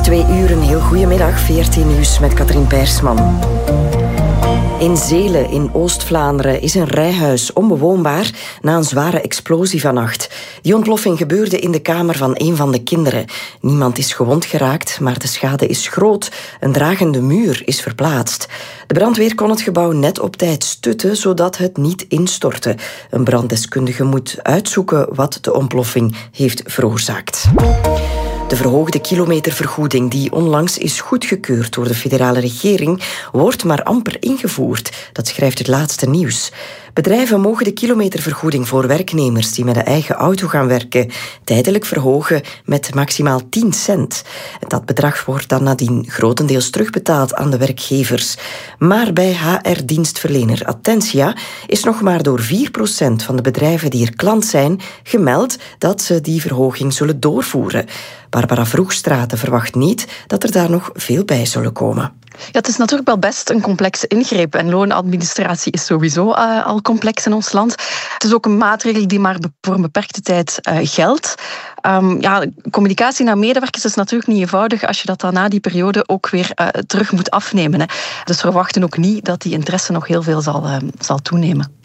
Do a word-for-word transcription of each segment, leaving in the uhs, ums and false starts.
twee uur, een heel goedemiddag. V R T Nieuws met Katrien Persman. In Zelen in Oost-Vlaanderen is een rijhuis onbewoonbaar na een zware explosie vannacht. Die ontploffing gebeurde in de kamer van een van de kinderen. Niemand is gewond geraakt, maar de schade is groot. Een dragende muur is verplaatst. De brandweer kon het gebouw net op tijd stutten, zodat het niet instortte. Een branddeskundige moet uitzoeken wat de ontploffing heeft veroorzaakt. De verhoogde kilometervergoeding die onlangs is goedgekeurd door de federale regering wordt maar amper ingevoerd. Dat schrijft het laatste nieuws. Bedrijven mogen de kilometervergoeding voor werknemers die met een eigen auto gaan werken tijdelijk verhogen met maximaal tien cent. Dat bedrag wordt dan nadien grotendeels terugbetaald aan de werkgevers. Maar bij H R-dienstverlener Attentia is nog maar door vier procent van de bedrijven die er klant zijn gemeld dat ze die verhoging zullen doorvoeren. Barbara Vroegstraten verwacht niet dat er daar nog veel bij zullen komen. Ja, het is natuurlijk wel best een complexe ingreep. En loonadministratie is sowieso uh, al complex in ons land. Het is ook een maatregel die maar voor een beperkte tijd uh, geldt. Um, ja, communicatie naar medewerkers is natuurlijk niet eenvoudig als je dat dan na die periode ook weer uh, terug moet afnemen. Hè. Dus we verwachten ook niet dat die interesse nog heel veel zal, uh, zal toenemen.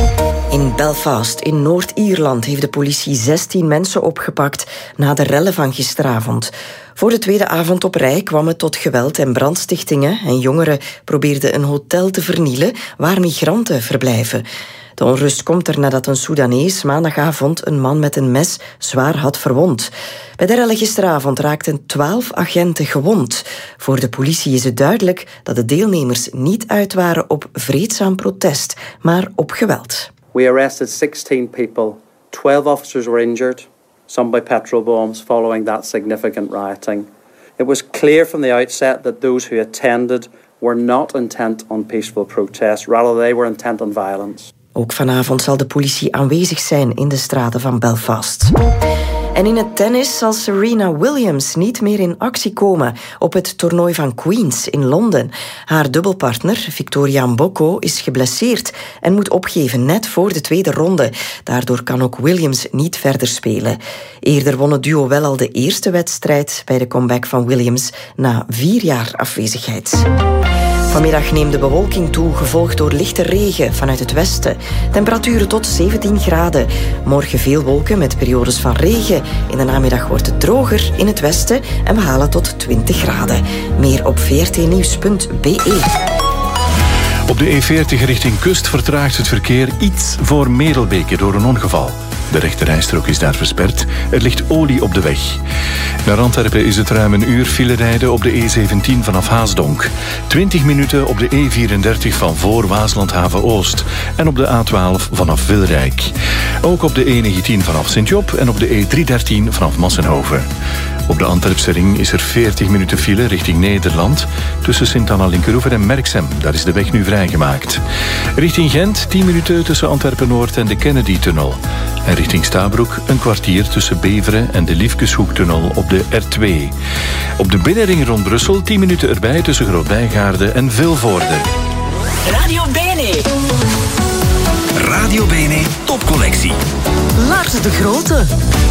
In Belfast, in Noord-Ierland, heeft de politie zestien mensen opgepakt na de rellen van gisteravond. Voor de tweede avond op rij kwam het tot geweld en brandstichtingen en jongeren probeerden een hotel te vernielen waar migranten verblijven. De onrust komt er nadat een Soedanees maandagavond een man met een mes zwaar had verwond. Bij de rellen gisteravond raakten twaalf agenten gewond. Voor de politie is het duidelijk dat de deelnemers niet uit waren op vreedzaam protest, maar op geweld. We arrested sixteen people. twelve officers were injured, some by petrol bombs following that significant rioting. It was clear from the outset that those who attended were not intent on peaceful protest, rather they were intent on violence. Ook vanavond zal de politie aanwezig zijn in de straten van Belfast. En in het tennis zal Serena Williams niet meer in actie komen op het toernooi van Queens in Londen. Haar dubbelpartner Victoria Mboko is geblesseerd en moet opgeven net voor de tweede ronde. Daardoor kan ook Williams niet verder spelen. Eerder won het duo wel al de eerste wedstrijd bij de comeback van Williams na vier jaar afwezigheid. Vanmiddag neemt de bewolking toe, gevolgd door lichte regen vanuit het westen. Temperaturen tot zeventien graden. Morgen veel wolken met periodes van regen. In de namiddag wordt het droger in het westen en we halen tot twintig graden. Meer op v r t nieuws punt b e. Op de E veertig richting kust vertraagt het verkeer iets voor Merelbeke door een ongeval. De rechterrijstrook is daar versperd. Er ligt olie op de weg. Naar Antwerpen is het ruim een uur file rijden op de E zeventien vanaf Haasdonk. twintig minuten op de E vierendertig van voor Waaslandhaven Oost. En op de A twaalf vanaf Wilrijk. Ook op de E negentien vanaf Sint-Job en op de E driehonderddertien vanaf Massenhoven. Op de Antwerpse ring is er veertig minuten file richting Nederland. Tussen Sint-Anna-Linkeroever en Merksem. Daar is de weg nu vrijgemaakt. Richting Gent tien minuten tussen Antwerpen-Noord en de Kennedy-tunnel. En richting Stabroek een kwartier tussen Beveren en de Liefkeshoektunnel op de R twee. Op de binnenring rond Brussel tien minuten erbij tussen Groot-Bijgaarde en Vilvoorde. Radio Bene. Radio Bene topcollectie. Lars de Grote.